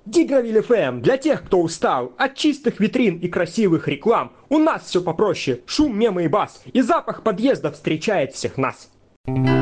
Дигровиль ФМ для тех, кто устал от чистых витрин и красивых реклам. У нас все попроще, шум, мемы и бас, и запах подъезда встречает всех нас.